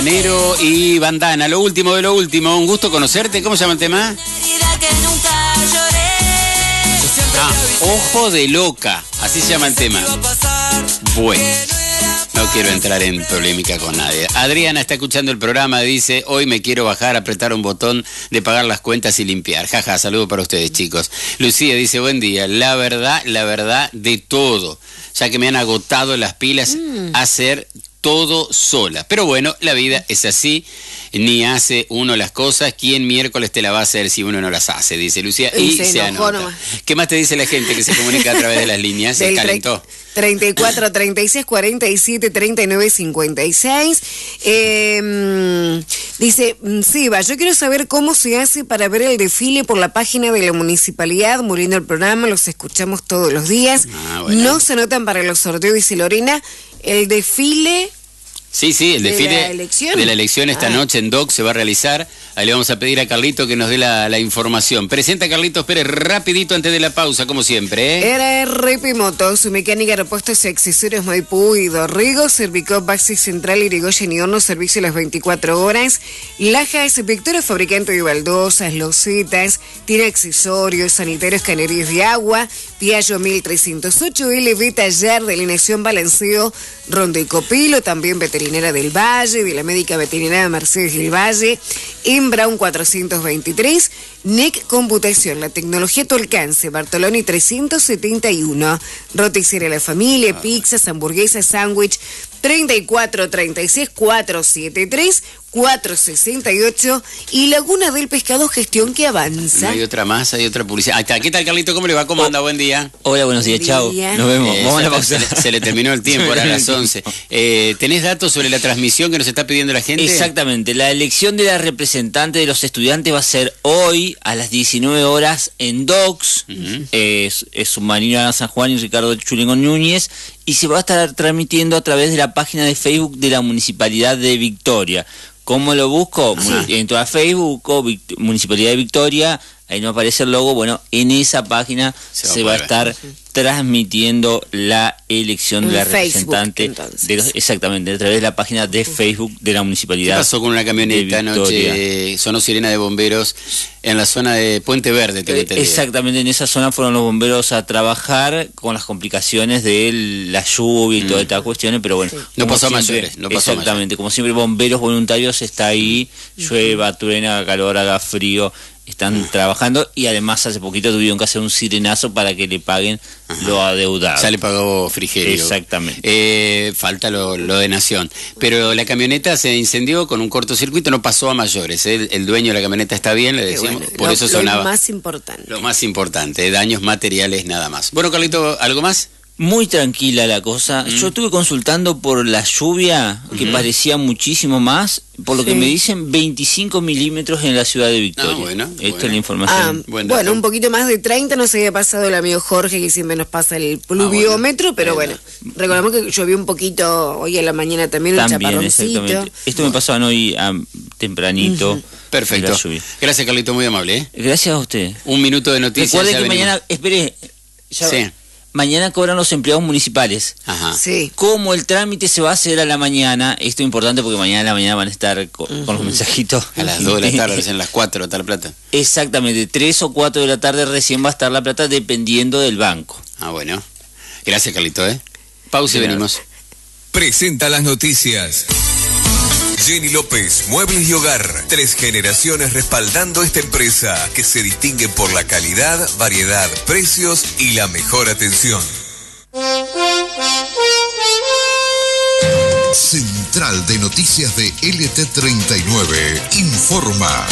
Manero y Bandana. Lo último de lo último. Un gusto conocerte. ¿Cómo se llama el tema? Ojo de loca. Así se llama el tema. Bueno. No quiero entrar en polémica con nadie. Adriana está escuchando el programa, dice, hoy me quiero bajar, apretar un botón de pagar las cuentas y limpiar. Jaja, saludo para ustedes, chicos. Lucía dice, buen día, la verdad de todo, ya que me han agotado las pilas a hacer todo sola. Pero bueno, la vida es así, ni hace uno las cosas. ¿Quién miércoles te la va a hacer si uno no las hace? Dice Lucía, y se anota. Nomás. ¿Qué más te dice la gente que se comunica a través de las líneas? Se calentó. 34 36 47 39 56. Dice, Siva, yo quiero saber cómo se hace para ver el desfile por la página de la municipalidad. Muy lindo el programa, los escuchamos todos los días. Bueno. No se anotan para los sorteos, dice Lorena. El desfile... Sí, el desfile de la elección esta noche en DOC se va a realizar. Ahí le vamos a pedir a Carlito que nos dé la información. Presenta a Carlitos Pérez rapidito antes de la pausa, como siempre. RRP Motos, su mecánica, repuestos y accesorios Maipú y Dorrigo, Servicop, Baxi Central, Irigoyen y Horno, servicio las 24 horas. Lajas, Victoria, fabricante de baldosas, losetas, tiene accesorios, sanitarios, canerías de agua, Piaggio 1308, LV, taller de alineación, balanceo, Ronda y Copilo, también veterinaria del Valle, de la médica veterinaria Mercedes del Valle, Brown 423, NEC Computación, la tecnología a tu alcance, Bartoloni 371, Roticería La Familia, pizzas, hamburguesas, sándwich, 34 36 473 468 y Laguna del Pescado, gestión que avanza. No hay otra más, hay otra publicidad. Ahí está. ¿Qué tal, Carlito? ¿Cómo le va? ¿Cómo anda? Buen día. Hola, buenos días, chao. Nos vemos. Vamos a la pausa. Se le terminó el tiempo, ahora a las 11. ¿Tenés datos sobre la transmisión que nos está pidiendo la gente? Exactamente. La elección de la representante de los estudiantes va a ser hoy a las 19 horas en DOCS. Es Submarino San Juan y Ricardo Chulengón Núñez. Y se va a estar transmitiendo a través de la página de Facebook de la Municipalidad de Victoria. ¿Cómo lo busco? Entro a Facebook, Municipalidad de Victoria, ahí no aparece el logo. Bueno, en esa página se va a estar transmitiendo la elección de la representante. Exactamente, a través de la página de Facebook de la Municipalidad. ¿Qué pasó con una camioneta anoche? Sonó sirena de bomberos en la zona de Puente Verde. Exactamente, en esa zona fueron los bomberos a trabajar con las complicaciones de la lluvia y todas estas cuestiones, pero bueno. No pasó a mayores. Exactamente, como siempre, bomberos voluntarios está ahí, llueva, truena, haga calor, haga frío. Están trabajando y además hace poquito tuvieron que hacer un sirenazo para que le paguen lo adeudado. Ya le pagó Frigerio. Exactamente. Falta lo de Nación. Pero la camioneta se incendió con un cortocircuito, no pasó a mayores. El dueño de la camioneta está bien, le decíamos. Bueno, por eso sonaba. Lo más importante. Lo más importante, daños materiales nada más. Bueno, Carlito, ¿algo más? Muy tranquila la cosa. Yo estuve consultando por la lluvia, que parecía muchísimo más, por lo que me dicen 25 milímetros en la ciudad de Victoria. Esta es la información. Bueno, un poquito más de 30 nos había pasado el amigo Jorge, que siempre nos pasa el pluviómetro, pero bueno, recordamos que llovió un poquito hoy en la mañana también, un chaparroncito. Esto me pasó hoy tempranito. Perfecto. Gracias, Carlito, muy amable. Gracias a usted. Un minuto de noticias. Recuerde que mañana, mañana cobran los empleados municipales. Sí. Como el trámite se va a hacer a la mañana, esto es importante porque mañana a la mañana van a estar con los mensajitos. A las 2 de la tarde, recién a las 4 va a estar la plata. Exactamente, 3 o 4 de la tarde recién va a estar la plata dependiendo del banco. Bueno. Gracias, Carlito, Pausa y venimos. Presenta las noticias. Jenny López, Muebles y Hogar. 3 generaciones respaldando esta empresa que se distingue por la calidad, variedad, precios y la mejor atención. Central de Noticias de LT39 informa.